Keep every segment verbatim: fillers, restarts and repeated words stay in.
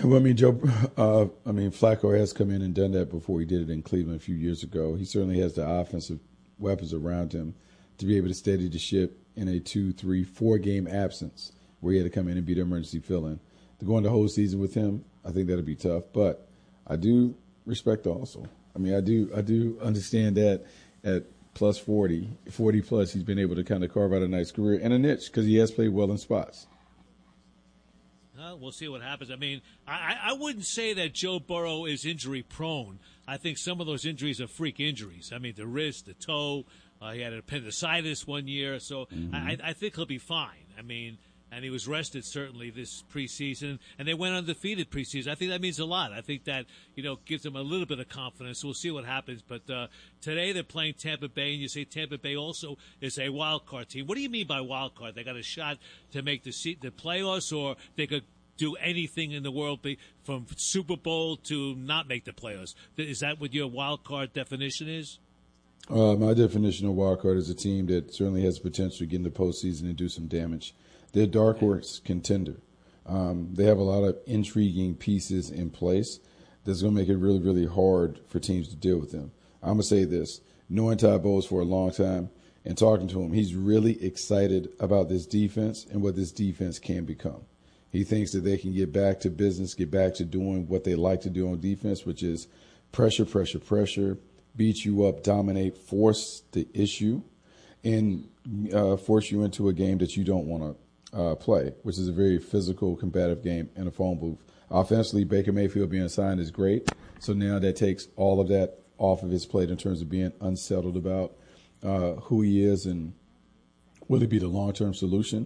Well, I mean, Joe. Uh, I mean, Flacco has come in and done that before. He did it in Cleveland a few years ago. He certainly has the offensive weapons around him to be able to steady the ship in a two, three, four game absence where he had to come in and be the emergency fill-in. To go into the whole season with him, I think that'll be tough. But I do respect also. I mean, I do, I do understand that at plus forty, forty plus, he's been able to kind of carve out a nice career and a niche because he has played well in spots. Uh, we'll see what happens. I mean, I, I wouldn't say that Joe Burrow is injury prone. I think some of those injuries are freak injuries. I mean, the wrist, the toe. Uh, he had appendicitis one year, so mm-hmm. I, I think he'll be fine. I mean, and he was rested certainly this preseason, and they went undefeated preseason. I think that means a lot. I think that, you know, gives them a little bit of confidence. We'll see what happens. But uh, today they're playing Tampa Bay, and you say Tampa Bay also is a wild card team. What do you mean by wild card? They got a shot to make the seat, the playoffs, or they could do anything in the world from Super Bowl to not make the playoffs? Is that what your wild card definition is? Uh, my definition of wild card is a team that certainly has potential to get in the postseason and do some damage. They're a dark horse contender. Um, they have a lot of intriguing pieces in place that's going to make it really, really hard for teams to deal with them. I'm going to say this. Knowing Todd Bowles for a long time and talking to him, he's really excited about this defense and what this defense can become. He thinks that they can get back to business, get back to doing what they like to do on defense, which is pressure, pressure, pressure, beat you up, dominate, force the issue, and uh, force you into a game that you don't want to Uh, play, which is a very physical, combative game in a phone booth. Offensively, Baker Mayfield being signed is great. So now that takes all of that off of his plate in terms of being unsettled about uh, who he is and will he be the long-term solution.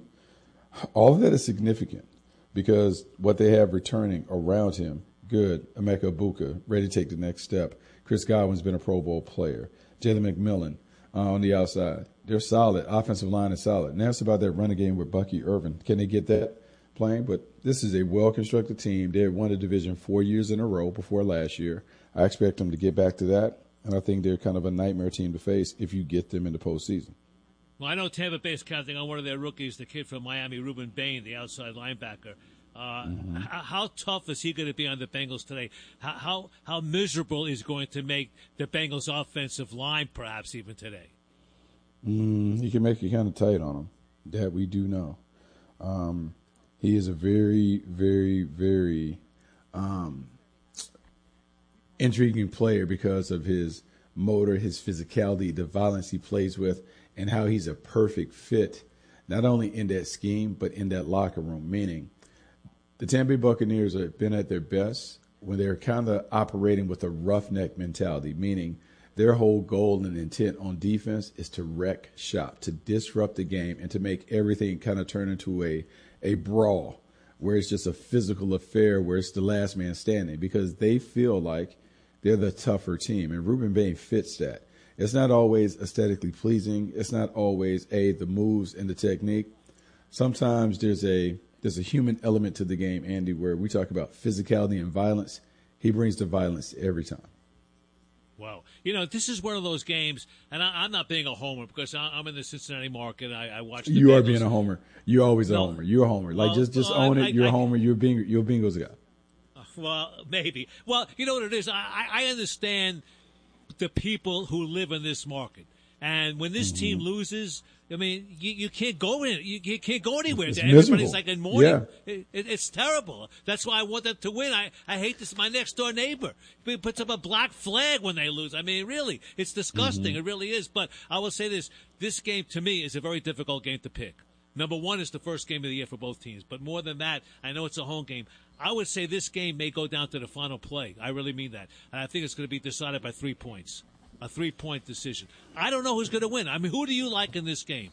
All of that is significant because what they have returning around him, good. Emeka Egbuka, ready to take the next step. Chris Godwin's been a Pro Bowl player. Jalen McMillan uh, on the outside. They're solid. Offensive line is solid. Now it's about that running game with Bucky Irvin. Can they get that playing? But this is a well-constructed team. They won the division four years in a row before last year. I expect them to get back to that, and I think they're kind of a nightmare team to face if you get them in the postseason. Well, I know Tampa Bay's counting on one of their rookies, the kid from Miami, Ruben Bain, the outside linebacker. Uh, mm-hmm. h- how tough is he going to be on the Bengals today? How, how how miserable is going to make the Bengals' offensive line, perhaps even today? Mm, he can make it kind of tight on him. That we do know. Um, he is a very, very, very um, intriguing player because of his motor, his physicality, the violence he plays with, and how he's a perfect fit, not only in that scheme, but in that locker room. Meaning, the Tampa Bay Buccaneers have been at their best when they're kind of operating with a roughneck mentality, meaning their whole goal and intent on defense is to wreck shop, to disrupt the game, and to make everything kind of turn into a, a brawl where it's just a physical affair where it's the last man standing because they feel like they're the tougher team. And Ruben Bain fits that. It's not always aesthetically pleasing. It's not always, a the moves and the technique. Sometimes there's a there's a human element to the game, Andy, where we talk about physicality and violence. He brings the violence every time. Wow. You know, this is one of those games, and I, I'm not being a homer because I, I'm in the Cincinnati market. I, I watch the You Bengals. are being a homer. You're always a No. homer. You're a homer. Like, Well, just just well, own I- it. You're I- a homer. You're a, Bing, you're a Bengals guy. Well, maybe. Well, you know what it is? I, I understand the people who live in this market. And when this mm-hmm. team loses, I mean, you, you can't go in. You, you can't go anywhere. It's Everybody's miserable. like in mourning. Yeah. It, it, it's terrible. That's why I want them to win. I, I hate this. My next door neighbor he puts up a black flag when they lose. I mean, really, it's disgusting. Mm-hmm. It really is. But I will say this: this game to me is a very difficult game to pick. Number one is the first game of the year for both teams. But more than that, I know it's a home game. I would say this game may go down to the final play. I really mean that. And I think it's going to be decided by three points. A three-point decision. I don't know who's going to win. I mean, who do you like in this game?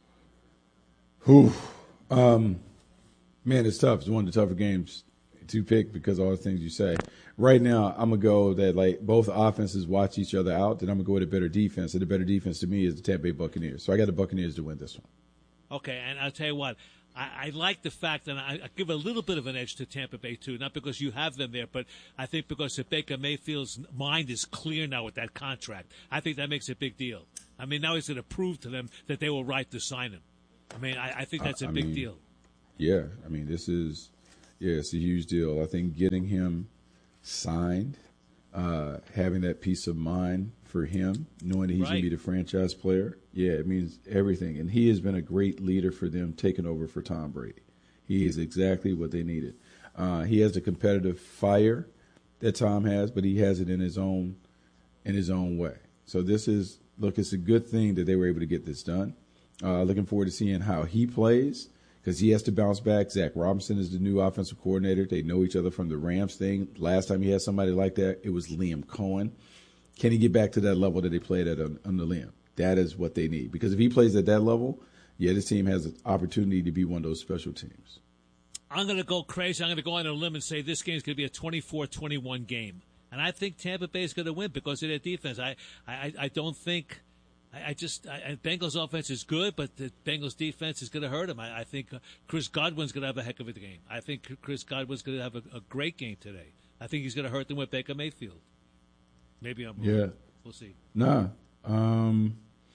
Who? Um, man, it's tough. It's one of the tougher games to pick because of all the things you say. Right now, I'm going to go that, like, both offenses watch each other out, then I'm going to go with a better defense. And the better defense to me is the Tampa Bay Buccaneers. So I got the Buccaneers to win this one. Okay, and I'll tell you what. I, I like the fact that I, I give a little bit of an edge to Tampa Bay, too, not because you have them there, but I think because if Baker Mayfield's mind is clear now with that contract. I think that makes a big deal. I mean, now he's going to prove to them that they were right to sign him. I mean, I, I think that's a I big mean, deal. Yeah, I mean, this is Yeah, it's a huge deal. I think getting him signed, uh, having that peace of mind for him, knowing that he's Right. going to be the franchise player, yeah, it means everything. And he has been a great leader for them, taking over for Tom Brady. He is exactly what they needed. Uh, he has the competitive fire that Tom has, but he has it in his own in his own way. So this is look, it's a good thing that they were able to get this done. Uh, looking forward to seeing how he plays because he has to bounce back. Zach Robinson is the new offensive coordinator. They know each other from the Rams thing. Last time he had somebody like that, it was Liam Cohen. Can he get back to that level that they played at under Liam? That is what they need. Because if he plays at that level, yeah, this team has an opportunity to be one of those special teams. I'm going to go crazy. I'm going to go on a limb and say this game is going to be a twenty-four twenty-one game. And I think Tampa Bay is going to win because of their defense. I, I, I don't think I, I just I, Bengals offense is good, but the Bengals defense is going to hurt them. I, I think uh, Chris Godwin's going to have a heck of a game. I think Chris Godwin's going to have a, a great game today. I think he's going to hurt them with Baker Mayfield. Maybe I'm wrong. Yeah. We'll see. Nah. Um,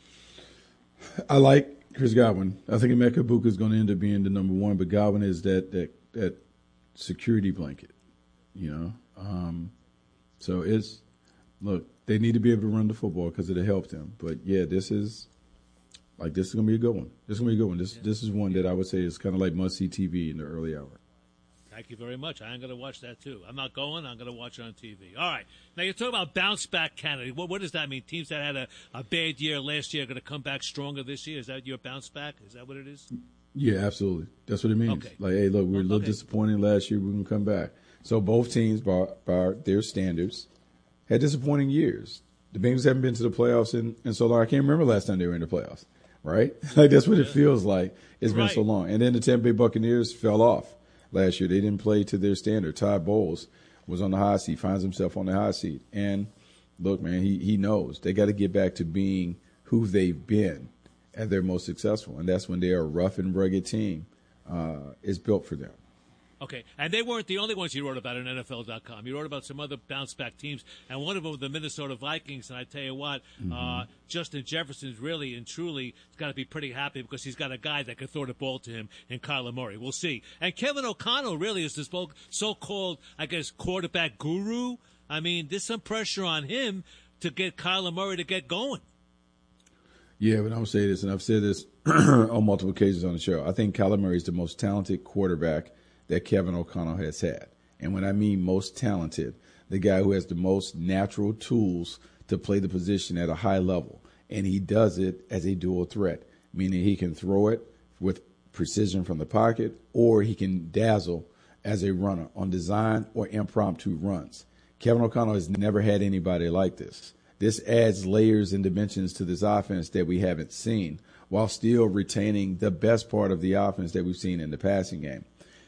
I like Chris Godwin. I think Emeka Buka is going to end up being the number one, but Godwin is that that, that security blanket, you know. Um, so it's look, they need to be able to run the football because it'll help them. But yeah, this is like this is going to be a good one. This is going to be a good one. This Yeah. this is one that I would say is kind of like must see T V in the early hour. Thank you very much. I'm going to watch that, too. I'm not going. I'm going to watch it on T V. All right. Now, you're talking about bounce-back candidate. What, what does that mean? Teams that had a, a bad year last year are going to come back stronger this year? Is that your bounce-back? Is that what it is? Yeah, absolutely. That's what it means. Okay. Like, hey, look, we were a little Okay. disappointed last year. We're going to come back. So both teams, by, by their standards, had disappointing years. The Bengals haven't been to the playoffs in, in so long. I can't remember last time they were in the playoffs, right? Like, that's what it feels like. It's been Right. so long. And then the Tampa Bay Buccaneers fell off last year. They didn't play to their standard. Todd Bowles was on the hot seat, finds himself on the hot seat. And look, man, he, he knows they got to get back to being who they've been at their most successful. And that's when they are a rough and rugged team uh, is built for them. Okay. And they weren't the only ones you wrote about in N F L dot com. You wrote about some other bounce-back teams, and one of them was the Minnesota Vikings. And I tell you what, Mm-hmm. uh, Justin Jefferson's really and truly got to be pretty happy because he's got a guy that can throw the ball to him in Kyler Murray. We'll see. And Kevin O'Connell really is this so-called, I guess, quarterback guru. I mean, there's some pressure on him to get Kyler Murray to get going. Yeah, but I'm going to say this, and I've said this on multiple occasions on the show. I think Kyler Murray is the most talented quarterback that Kevin O'Connell has had. And when I mean most talented, the guy who has the most natural tools to play the position at a high level. And he does it as a dual threat, meaning he can throw it with precision from the pocket, or he can dazzle as a runner on design or impromptu runs. Kevin O'Connell has never had anybody like this. This adds layers and dimensions to this offense that we haven't seen, while still retaining the best part of the offense that we've seen in the passing game.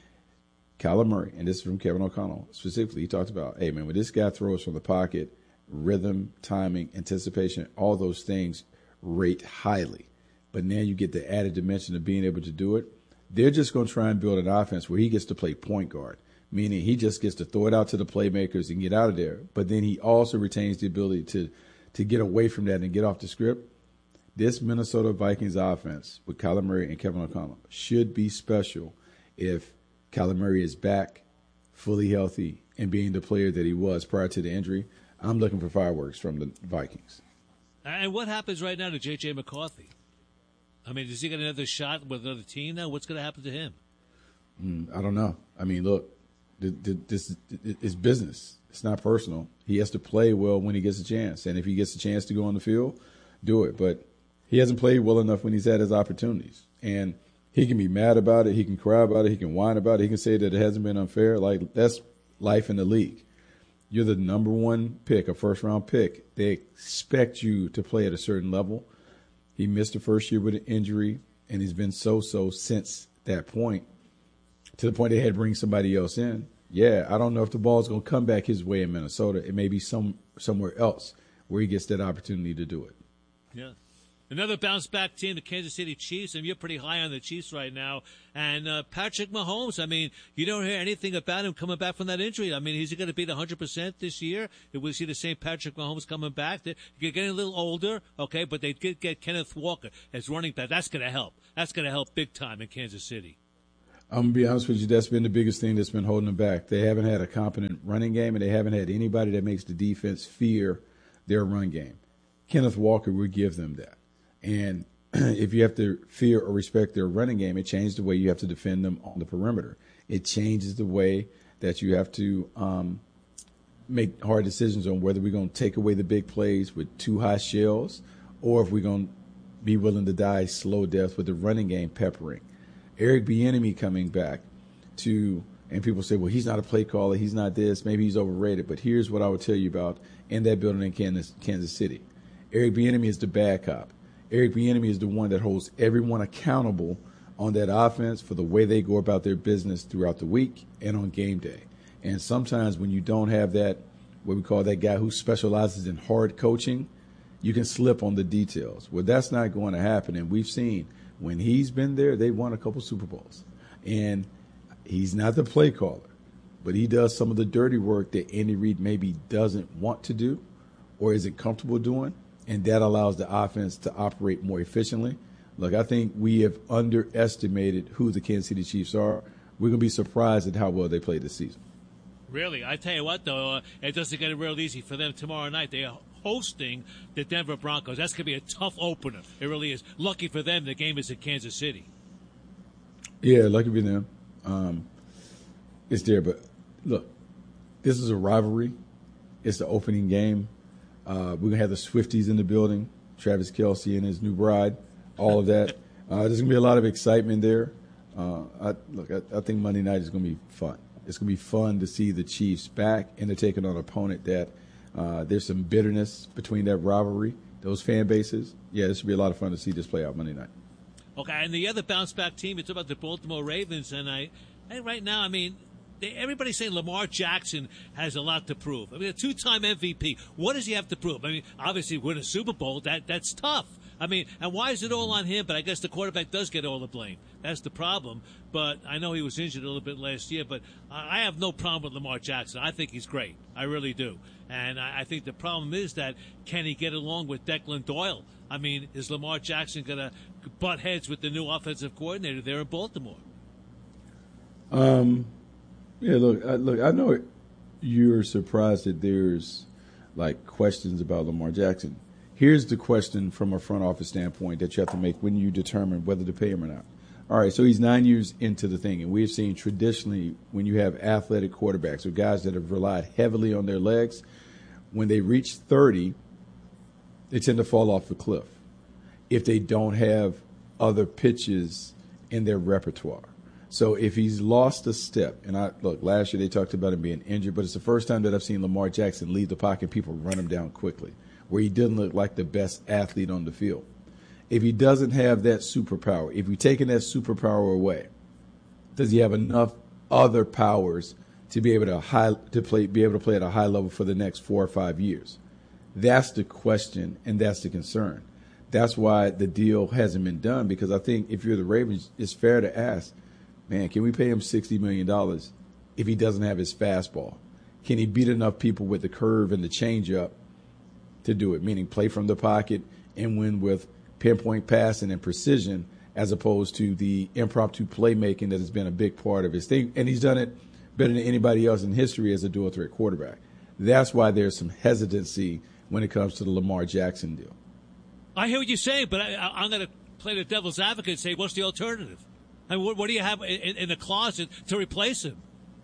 Kyler Murray, and this is from Kevin O'Connell specifically, he talked about, hey, man, when this guy throws from the pocket, rhythm, timing, anticipation, all those things rate highly. But now you get the added dimension of being able to do it. They're just going to try and build an offense where he gets to play point guard, meaning he just gets to throw it out to the playmakers and get out of there. But then he also retains the ability to, to get away from that and get off the script. This Minnesota Vikings offense with Kyler Murray and Kevin O'Connell should be special if Kyler Murray is back, fully healthy, and being the player that he was prior to the injury. I'm looking for fireworks from the Vikings. And what happens right now to J J. McCarthy? I mean, does he get another shot with another team now? What's going to happen to him? Mm, I don't know. I mean, look, this is business. It's not personal. He has to play well when he gets a chance. And if he gets a chance to go on the field, do it. But he hasn't played well enough when he's had his opportunities. And he can be mad about it. He can cry about it. He can whine about it. He can say that it hasn't been unfair. Like, that's life in the league. You're the number one pick, a first-round pick. They expect you to play at a certain level. He missed the first year with an injury, and he's been so-so since that point, to the point they had to bring somebody else in. Yeah, I don't know if the ball's going to come back his way in Minnesota. It may be some somewhere else where he gets that opportunity to do it. Yeah. Another bounce-back team, the Kansas City Chiefs, and you're pretty high on the Chiefs right now. And uh, Patrick Mahomes, I mean, you don't hear anything about him coming back from that injury. I mean, is he going to be the one hundred percent this year? We see the same Patrick Mahomes coming back. They're getting a little older, okay, but they did get Kenneth Walker as running back. That's going to help. That's going to help big time in Kansas City. I'm gonna be honest with you. That's been the biggest thing that's been holding them back. They haven't had a competent running game, and they haven't had anybody that makes the defense fear their run game. Kenneth Walker would give them that. And if you have to fear or respect their running game, it changes the way you have to defend them on the perimeter. It changes the way that you have to um, make hard decisions on whether we're going to take away the big plays with two high shells or if we're going to be willing to die slow death with the running game peppering. Eric Bieniemy coming back to, and people say, well, he's not a play caller, he's not this, maybe he's overrated. But here's what I would tell you about in that building in Kansas, Kansas City. Eric Bieniemy is the bad cop. Eric Bieniemy is the one that holds everyone accountable on that offense for the way they go about their business throughout the week and on game day. And sometimes when you don't have that, what we call that guy who specializes in hard coaching, you can slip on the details. Well, that's not going to happen. And we've seen when he's been there, they've won a couple Super Bowls. And he's not the play caller, but he does some of the dirty work that Andy Reid maybe doesn't want to do or isn't comfortable doing. And that allows the offense to operate more efficiently. Look, I think we have underestimated who the Kansas City Chiefs are. We're going to be surprised at how well they play this season. Really? I tell you what, though, uh, it doesn't get it real easy for them tomorrow night. They are hosting the Denver Broncos. That's going to be a tough opener. It really is. Lucky for them, the game is in Kansas City. Yeah, lucky for them. Um, it's there. But, look, this is a rivalry. It's the opening game. Uh, we're going to have the Swifties in the building, Travis Kelce and his new bride, all of that. Uh, there's going to be a lot of excitement there. Uh, I, look, I, I think Monday night is going to be fun. It's going to be fun to see the Chiefs back, and they're taking on an opponent that uh, there's some bitterness between that rivalry, those fan bases. Yeah, this should be a lot of fun to see this play out Monday night. Okay, and the other bounce-back team, it's about the Baltimore Ravens, and I, I right now, I mean, they, everybody's saying Lamar Jackson has a lot to prove. I mean, a two-time M V P. What does he have to prove? I mean, obviously, win a Super Bowl, that that's tough. I mean, and why is it all on him? But I guess the quarterback does get all the blame. That's the problem. But I know he was injured a little bit last year, but I have no problem with Lamar Jackson. I think he's great. I really do. And I think the problem is that can he get along with Declan Doyle? I mean, is Lamar Jackson going to butt heads with the new offensive coordinator there in Baltimore? Um, yeah, look, I, look, I know you're surprised that there's, like, questions about Lamar Jackson. Here's the question from a front office standpoint that you have to make when you determine whether to pay him or not. All right, so he's nine years into the thing, and we've seen traditionally when you have athletic quarterbacks or guys that have relied heavily on their legs, when they reach thirty, they tend to fall off the cliff if they don't have other pitches in their repertoire. So if he's lost a step, and I look, last year they talked about him being injured, but it's the first time that I've seen Lamar Jackson leave the pocket and people run him down quickly, where he didn't look like the best athlete on the field. If he doesn't have that superpower, if we're taking that superpower away, does he have enough other powers to be able to high to play, be able to play at a high level for the next four or five years? That's the question, and that's the concern. That's why the deal hasn't been done, because I think if you're the Ravens, it's fair to ask, man, can we pay him sixty million dollars if he doesn't have his fastball? Can he beat enough people with the curve and the changeup to do it, meaning play from the pocket and win with pinpoint passing and precision as opposed to the impromptu playmaking that has been a big part of his thing. And he's done it better than anybody else in history as a dual threat quarterback. That's why there's some hesitancy when it comes to the Lamar Jackson deal. I hear what you're saying, but I, I'm going to play the devil's advocate and say, what's the alternative? I mean, what, what do you have in, in the closet to replace him?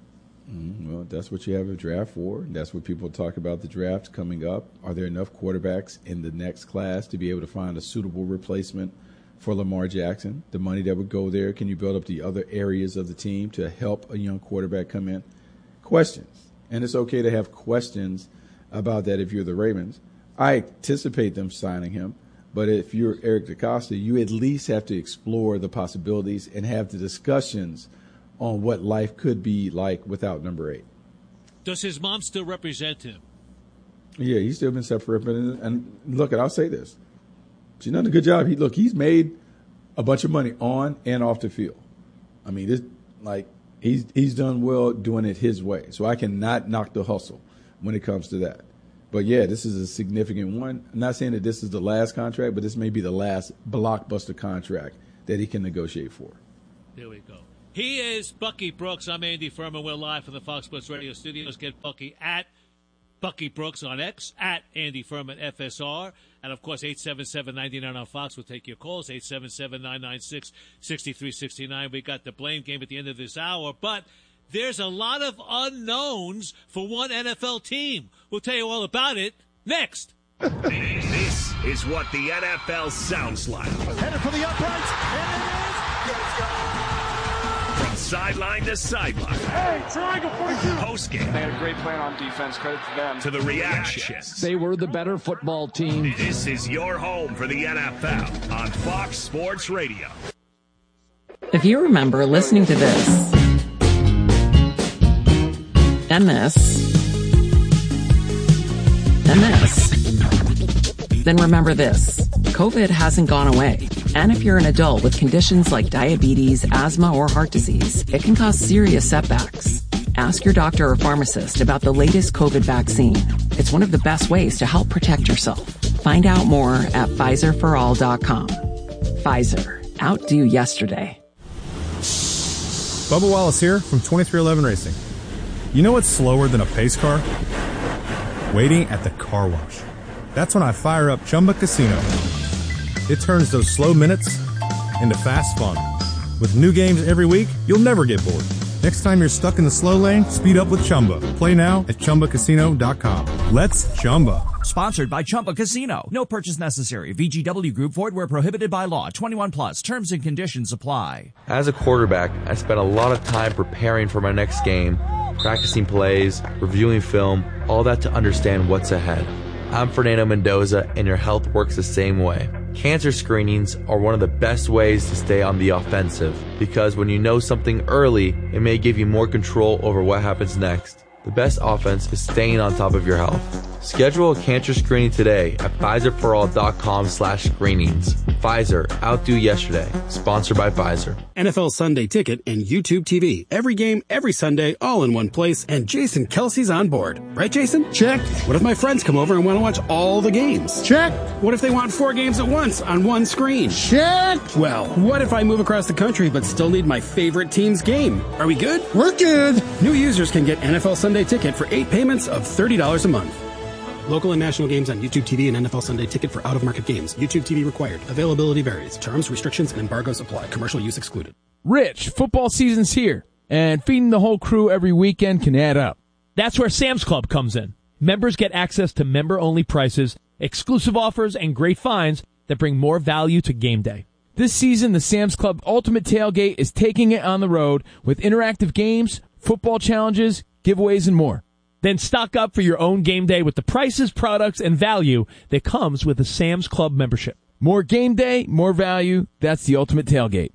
Mm, well, that's what you have a draft for. That's what people talk about the draft coming up. Are there enough quarterbacks in the next class to be able to find a suitable replacement for Lamar Jackson? The money that would go there, can you build up the other areas of the team to help a young quarterback come in? Questions. And it's okay to have questions about that if you're the Ravens. I anticipate them signing him. But if you're Eric DeCosta, you at least have to explore the possibilities and have the discussions on what life could be like without number eight. Does his mom still represent him? Yeah, he's still been separated. And look, and I'll say this. She's done a good job. He Look, he's made a bunch of money on and off the field. I mean, this, like, he's he's done well doing it his way. So I cannot knock the hustle when it comes to that. But, yeah, this is a significant one. I'm not saying that this is the last contract, but this may be the last blockbuster contract that he can negotiate for. There we go. He is Bucky Brooks. I'm Andy Furman. We're live from the Fox Sports Radio studios. Get Bucky at Bucky Brooks on X, at Andy Furman F S R. And, of course, eight seven seven, nine nine on Fox will take your calls, eight seven seven, nine nine six, six three six nine. We got the blame game at the end of this hour. But there's a lot of unknowns for one N F L team. We'll tell you all about it next. This is what the N F L sounds like. Headed for the uprights, and it is. Let's go! From sideline to sideline. Hey, triangle forty-two. Post game. They had a great plan on defense. Credit to them. To the reactions. They were the better football team. This is your home for the N F L on Fox Sports Radio. If you remember listening to this and this and this, then remember this. COVID hasn't gone away. And if you're an adult with conditions like diabetes, asthma, or heart disease, it can cause serious setbacks. Ask your doctor or pharmacist about the latest COVID vaccine. It's one of the best ways to help protect yourself. Find out more at Pfizer for all dot com. Pfizer. Outdo yesterday. Bubba Wallace here from twenty-three eleven Racing. You know what's slower than a pace car? Waiting at the car wash. That's when I fire up Chumba Casino. It turns those slow minutes into fast fun. With new games every week, you'll never get bored. Next time you're stuck in the slow lane, speed up with Chumba. Play now at Chumba Casino dot com. Let's Chumba. Sponsored by Chumba Casino. No purchase necessary. V G W Group. Void where prohibited by law. twenty-one plus. Terms and conditions apply. As a quarterback, I spent a lot of time preparing for my next game, practicing plays, reviewing film, all that to understand what's ahead. I'm Fernando Mendoza, and your health works the same way. Cancer screenings are one of the best ways to stay on the offensive, because when you know something early, it may give you more control over what happens next. The best offense is staying on top of your health. Schedule a cancer screening today at Pfizer for all dot com slash screenings. Pfizer, outdo yesterday. Sponsored by Pfizer. N F L Sunday Ticket and YouTube T V. Every game, every Sunday, all in one place, and Jason Kelsey's on board. Right, Jason? Check. What if my friends come over and want to watch all the games? Check. What if they want four games at once on one screen? Check. Well, what if I move across the country but still need my favorite team's game? Are we good? We're good. New users can get N F L Sunday Ticket for eight payments of thirty dollars a month. Local and national games on YouTube T V and N F L Sunday Ticket for out-of-market games. YouTube T V required. Availability varies. Terms, restrictions, and embargoes apply. Commercial use excluded. Rich, football season's here, and feeding the whole crew every weekend can add up. That's where Sam's Club comes in. Members get access to member-only prices, exclusive offers, and great finds that bring more value to game day. This season, the Sam's Club Ultimate Tailgate is taking it on the road with interactive games, football challenges, giveaways, and more. Then stock up for your own game day with the prices, products, and value that comes with a Sam's Club membership. More game day, more value. That's the Ultimate Tailgate.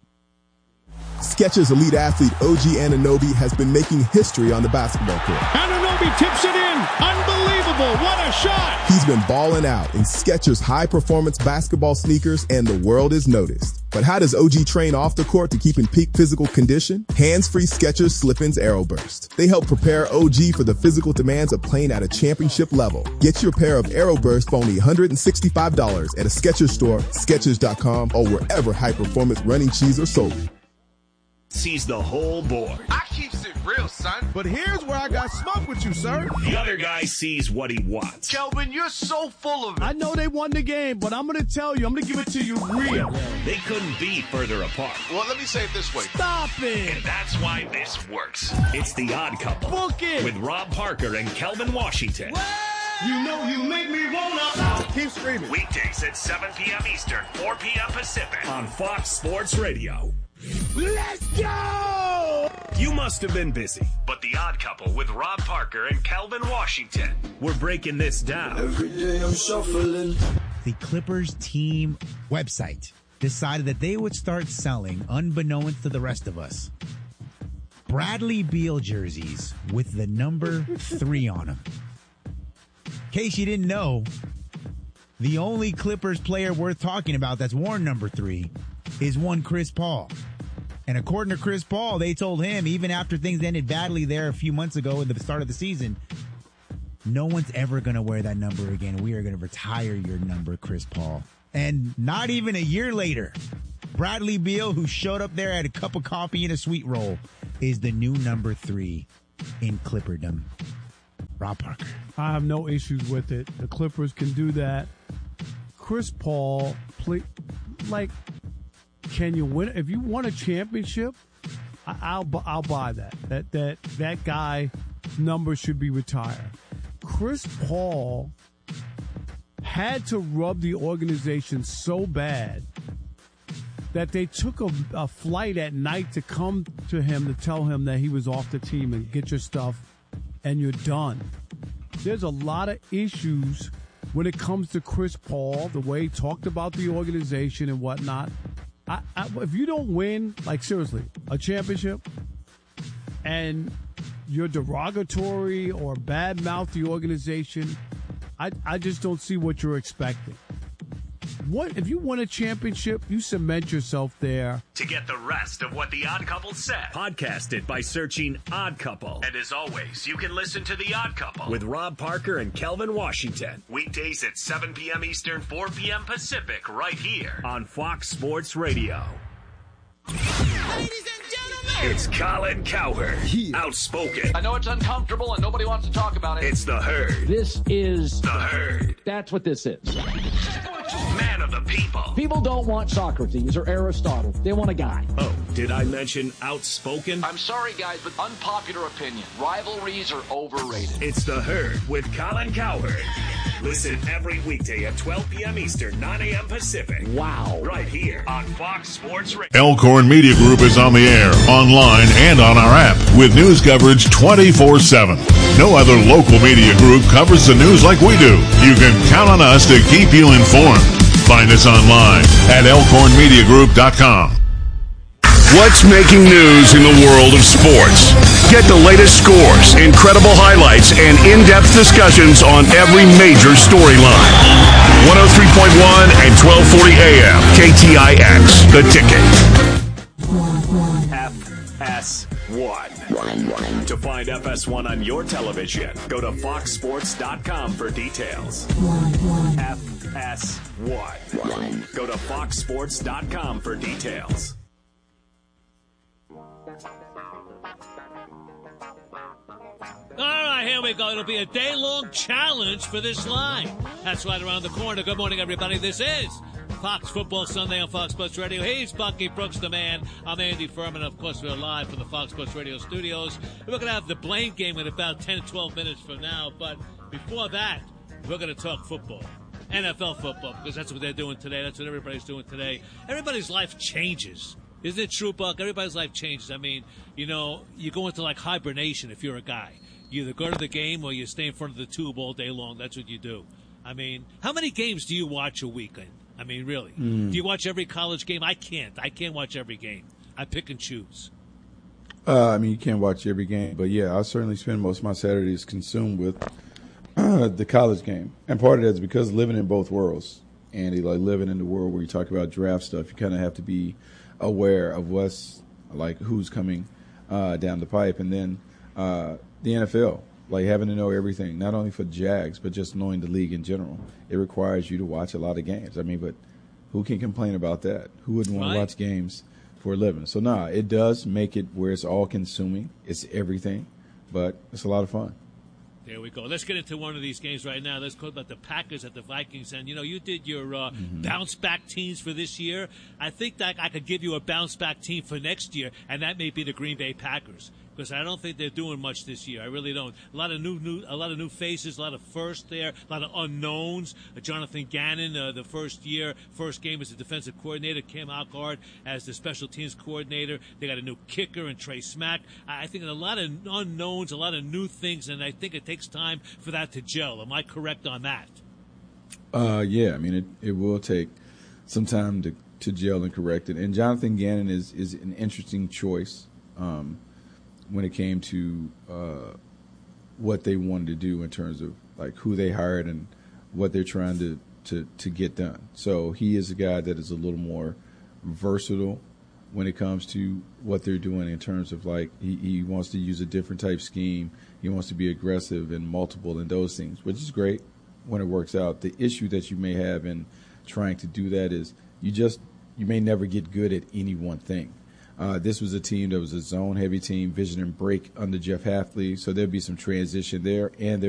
Skechers elite athlete O G Anunoby has been making history on the basketball court. Anunoby tips it in. Unbelievable. What a shot. He's been balling out in Skechers high-performance basketball sneakers, and the world is noticed. But how does O G train off the court to keep in peak physical condition? Hands-free Skechers Slip-ins Aeroburst. They help prepare O G for the physical demands of playing at a championship level. Get your pair of Aeroburst for only one hundred sixty-five dollars at a Skechers store, Skechers dot com, or wherever high-performance running shoes are sold. Sees the whole board. I keeps it real, son. But here's where I got smoke with you, sir. The other guy sees what he wants. Kelvin, you're so full of it. I know they won the game, but I'm going to tell you, I'm going to give it to you real. They couldn't be further apart. Well, let me say it this way. Stop it. And that's why this works. It's The Odd Couple. Book it. With Rob Parker and Kelvin Washington. What? You know you make me wanna. Keep screaming. Weekdays at seven p.m. Eastern, four p.m. Pacific on Fox Sports Radio. Let's go! You must have been busy, but The Odd Couple with Rob Parker and Kelvin Washington. We're breaking this down. Every day I'm shuffling. The Clippers team website decided that they would start selling, unbeknownst to the rest of us, Bradley Beal jerseys with the number three on them. In case you didn't know, the only Clippers player worth talking about that's worn number three is one Chris Paul. And according to Chris Paul, they told him, even after things ended badly there a few months ago at the start of the season, no one's ever going to wear that number again. We are going to retire your number, Chris Paul. And not even a year later, Bradley Beal, who showed up there, had a cup of coffee and a sweet roll, is the new number three in Clipperdom. Rob Parker. I have no issues with it. The Clippers can do that. Chris Paul, play, like, can you win? If you won a championship, I, I'll I'll buy that. That that that guy number should be retired. Chris Paul had to rub the organization so bad that they took a, a flight at night to come to him to tell him that he was off the team and get your stuff and you're done. There's a lot of issues when it comes to Chris Paul, the way he talked about the organization and whatnot. I, I, if you don't win, like seriously, a championship, and you're derogatory or badmouth the organization, I, I just don't see what you're expecting. What if you win a championship, you cement yourself there. To get the rest of what The Odd Couple said, podcast it by searching Odd Couple. And as always, you can listen to The Odd Couple with Rob Parker and Kelvin Washington. Weekdays at seven p.m. Eastern, four p.m. Pacific, right here on Fox Sports Radio. Ladies and gentlemen, it's Colin Cowherd, outspoken. I know it's uncomfortable and nobody wants to talk about it. It's the Herd. This is the Herd. That's what this is. Man of the people. People don't want Socrates or Aristotle. They want a guy. Oh, did I mention outspoken? I'm sorry, guys, but unpopular opinion. Rivalries are overrated. It's the Herd with Colin Cowherd. Listen every weekday at twelve p.m. Eastern, nine a.m. Pacific. Wow. Right here on Fox Sports Radio. Elkhorn Media Group is on the air, online, and on our app with news coverage twenty-four seven. No other local media group covers the news like we do. You can count on us to keep you informed. Find us online at elkhorn media group dot com. What's making news in the world of sports? Get the latest scores, incredible highlights, and in-depth discussions on every major storyline. one oh three point one and twelve forty A M, K T I X, The Ticket. F S one. To find F S one on your television, go to fox sports dot com for details. F S one. Go to fox sports dot com for details. All right, here we go. It'll be a day-long challenge for this line. That's right around the corner. Good morning, everybody. This is Fox Football Sunday on Fox Sports Radio. He's Bucky Brooks, the man. I'm Andy Furman. Of course, we're live from the Fox Sports Radio studios. We're going to have the Blaine game in about ten to twelve minutes from now. But before that, we're going to talk football. N F L football, because that's what they're doing today. That's what everybody's doing today. Everybody's life changes. Isn't it true, Buck? Everybody's life changes. I mean, you know, you go into like hibernation if you're a guy. You either go to the game or you stay in front of the tube all day long. That's what you do. I mean, how many games do you watch a weekend? I mean, really. Mm. Do you watch every college game? I can't. I can't watch every game. I pick and choose. Uh, I mean, you can't watch every game. But, yeah, I certainly spend most of my Saturdays consumed with uh, the college game. And part of that is because living in both worlds, Andy, like living in the world where you talk about draft stuff, you kind of have to be aware of what's, like, who's coming uh, down the pipe. And then uh, the N F L, like having to know everything, not only for Jags, but just knowing the league in general. It requires you to watch a lot of games. I mean, but who can complain about that? Who wouldn't want right. to watch games for a living? So, nah, it does make it where it's all-consuming. It's everything, but it's a lot of fun. There we go. Let's get into one of these games right now. Let's talk about the Packers at the Vikings. And, you know, you did your uh, mm-hmm. bounce-back teams for this year. I think that I could give you a bounce-back team for next year, and that may be the Green Bay Packers. Because I don't think they're doing much this year. I really don't. A lot of new, new, a lot of new faces, a lot of firsts there, a lot of unknowns. Uh, Jonathan Gannon, uh, the first year, first game as a defensive coordinator. Cam Algard as the special teams coordinator. They got a new kicker and Trey Smack. I, I think a lot of unknowns, a lot of new things, and I think it takes time for that to gel. Am I correct on that? Uh, yeah. I mean, it, it will take some time to, to gel and correct it. And Jonathan Gannon is, is an interesting choice. Um, when it came to uh, what they wanted to do in terms of like who they hired and what they're trying to, to, to get done. So he is a guy that is a little more versatile when it comes to what they're doing in terms of like he, he wants to use a different type scheme. He wants to be aggressive and multiple and those things, which is great when it works out. The issue that you may have in trying to do that is you just you may never get good at any one thing. Uh, this was a team that was a zone-heavy team, vision and break under Jeff Hafley, so there'll be some transition there, and